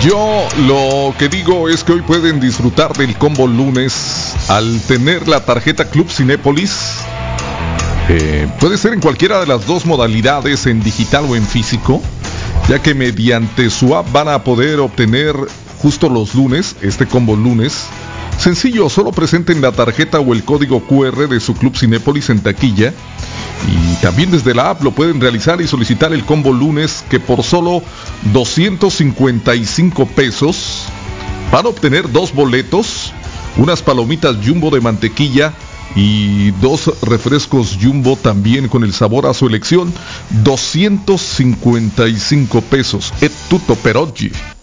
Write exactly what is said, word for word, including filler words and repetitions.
Yo lo que digo es que hoy pueden disfrutar del combo lunes al tener la tarjeta Club Cinépolis. Eh, puede ser en cualquiera de las dos modalidades, en digital o en físico, ya que mediante su app van a poder obtener justo los lunes, este combo lunes. Sencillo, solo presenten la tarjeta o el código cu erre de su Club Cinépolis en taquilla. Y también desde la app lo pueden realizar y solicitar el combo lunes, que por solo doscientos cincuenta y cinco pesos van a obtener dos boletos, unas palomitas Jumbo de mantequilla y dos refrescos Jumbo también con el sabor a su elección. Doscientos cincuenta y cinco pesos. È tutto per oggi.